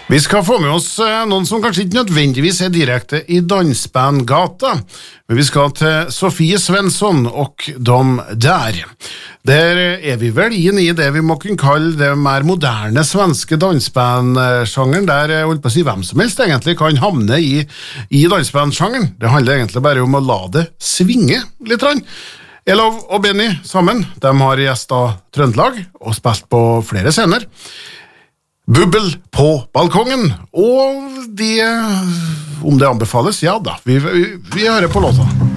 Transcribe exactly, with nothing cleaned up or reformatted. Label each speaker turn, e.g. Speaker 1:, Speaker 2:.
Speaker 1: Vi skal få med oss noen som kanskje ikke nødvendigvis er direkte i dansbandgata, men vi skal til Sofie Svensson og de der. Der er vi vel inn i det vi må kunne kalle det mer moderne svenske dansbandsjangeren, der jeg holdt på å si hvem som helst egentlig kan havne i, i dansbandsjangeren. Det handler egentlig bare om å la det svinge litt. Elov og Benny sammen, de har gjestet Trøndelag og spilt på flere scener. Bubbel på balkongen, og det, om det anbefales, ja da, vi, vi, vi hører på låta.